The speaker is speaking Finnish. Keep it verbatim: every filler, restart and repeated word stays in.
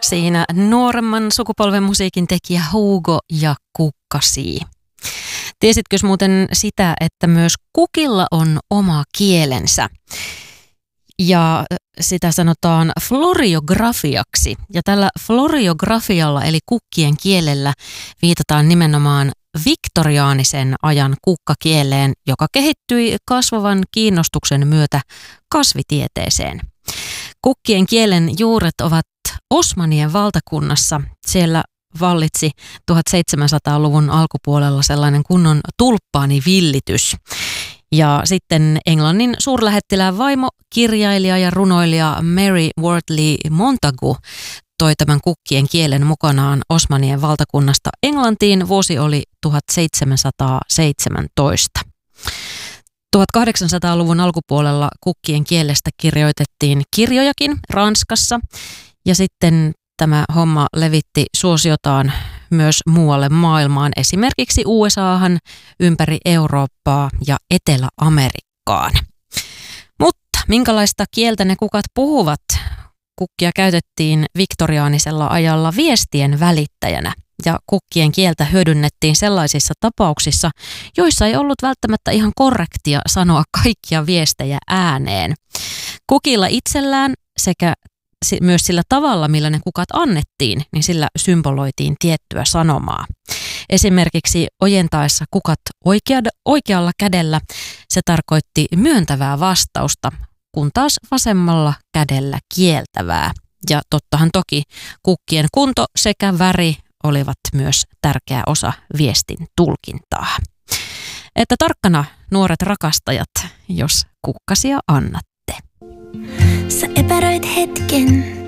Siinä nuoremman sukupolven musiikin tekijä Hugo ja Kukkasi. Tiesitkö muuten sitä, että myös kukilla on oma kielensä? Ja sitä sanotaan floriografiaksi. Ja tällä floriografialla eli kukkien kielellä viitataan nimenomaan viktoriaanisen ajan kukkakieleen, joka kehittyi kasvavan kiinnostuksen myötä kasvitieteeseen. Kukkien kielen juuret ovat Osmanien valtakunnassa. Siellä vallitsi tuhatseitsemänsataaluvun alkupuolella sellainen kunnon tulppaanivillitys. Ja sitten Englannin suurlähettilään vaimo, kirjailija ja runoilija Mary Wortley Montagu toi tämän kukkien kielen mukanaan Osmanien valtakunnasta Englantiin. Vuosi oli tuhatseitsemänsataaseitsemäntoista. tuhatkahdeksansataaluvun alkupuolella kukkien kielestä kirjoitettiin kirjojakin Ranskassa ja sitten tämä homma levitti suosiotaan myös muualle maailmaan, esimerkiksi U S A:han, ympäri Eurooppaa ja Etelä-Amerikkaan. Mutta minkälaista kieltä ne kukat puhuvat? Kukkia käytettiin viktoriaanisella ajalla viestien välittäjänä ja kukkien kieltä hyödynnettiin sellaisissa tapauksissa, joissa ei ollut välttämättä ihan korrektia sanoa kaikkia viestejä ääneen. Kukilla itsellään sekä myös sillä tavalla, millä ne kukat annettiin, niin sillä symboloitiin tiettyä sanomaa. Esimerkiksi ojentaessa kukat oikealla kädellä se tarkoitti myöntävää vastausta, kun taas vasemmalla kädellä kieltävää. Ja tottahan toki kukkien kunto sekä väri olivat myös tärkeä osa viestin tulkintaa. Että tarkkana nuoret rakastajat, jos kukkasia annatte. Sä epäröit hetken,